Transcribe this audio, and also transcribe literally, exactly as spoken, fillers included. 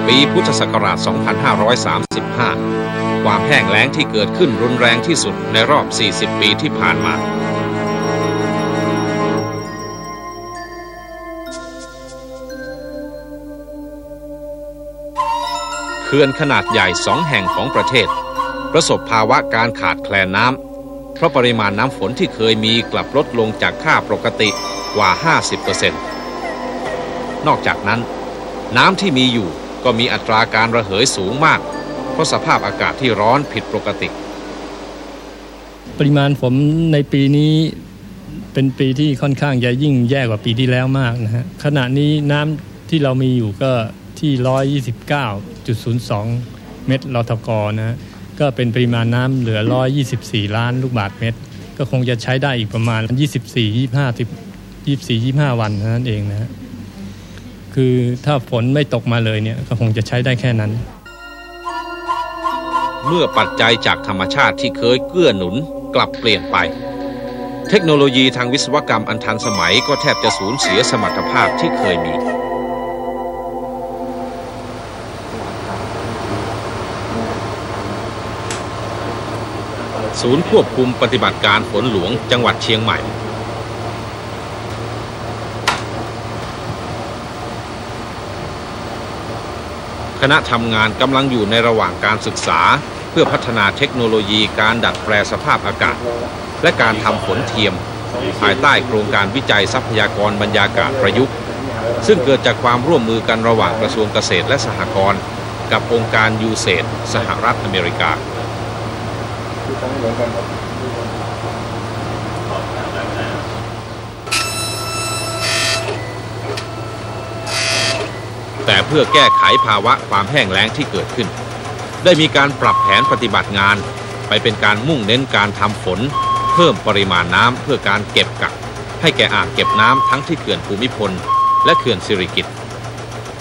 ปีพุทธศักราช สองพันห้าร้อยสามสิบห้า ความแห้งแล้งที่เกิดขึ้นรุนแรงที่สุดในรอบ สี่สิบ ปีที่ผ่านมาเขื่อนขนาดใหญ่สองแห่งของประเทศประสบภาวะการขาดแคลนน้ำเพราะปริมาณน้ำฝนที่เคยมีกลับลดลงจากค่าปกติกว่า ห้าสิบเปอร์เซ็นต์ นอกจากนั้นน้ำที่มีอยู่ก็มีอัตราการระเหยสูงมากเพราะสภาพอากาศที่ร้อนผิดปกติปริมาณฝนในปีนี้เป็นปีที่ค่อนข้างจะยิ่งแย่กว่าปีที่แล้วมากนะฮะขณะนี้น้ำที่เรามีอยู่ก็ที่ หนึ่งร้อยยี่สิบเก้าจุดศูนย์สอง เมตรลทกนะฮะก็เป็นปริมาณน้ำเหลือหนึ่งร้อยยี่สิบสี่ล้านลูกบาศก์เมตรก็คงจะใช้ได้อีกประมาณยี่สิบสี่ ยี่สิบห้า ยี่สิบสี่ ยี่สิบห้าวันเท่านั้นเองนะฮะคือถ้าฝนไม่ตกมาเลยเนี่ยก็คงจะใช้ได้แค่นั้นเมื่อปัจจัยจากธรรมชาติที่เคยเกื้อหนุนกลับเปลี่ยนไปเทคโนโลยีทางวิศวกรรมอันทันสมัยก็แทบจะสูญเสียสมรรถภาพที่เคยมีศูนย์ควบคุมปฏิบัติการฝนหลวงจังหวัดเชียงใหม่คณะทำงานกำลังอยู่ในระหว่างการศึกษาเพื่อพัฒนาเทคโนโลยีการดัดแปลสภาพอากาศและการทำฝนเทียมภายใต้โครงการวิจัยทรัพยากรบรรยากาศประยุกต์ซึ่งเกิดจากความร่วมมือกันระหว่างกระทรวงเกษตรและสหกรณ์กับองค์การ ยู เซด สหรัฐอเมริกาแต่เพื่อแก้ไขภาวะความแห้งแล้งที่เกิดขึ้นได้มีการปรับแผนปฏิบัติงานไปเป็นการมุ่งเน้นการทำฝนเพิ่มปริมาณน้ำเพื่อการเก็บกักให้แก่อ่างเก็บน้ำทั้งที่เขื่อนภูมิพลและเขื่อนสิริกิติ์